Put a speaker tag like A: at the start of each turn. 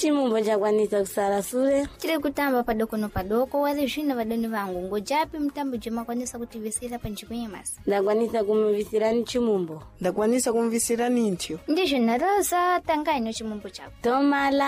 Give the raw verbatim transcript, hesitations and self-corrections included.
A: chimumbo chakwanisa kusala sule.
B: Chile kutamba padoko no padoko wale zvina vadani vangu ngojapi mtambo jemakwanisa kutivisira panchikwemasi.
A: Ndakwanisa kumuvisira ni chimumbo.
C: Ndakwanisa kumuvisira nintyo.
B: Ndizvo narosa tanga ino chimumbo chako.
A: Tomala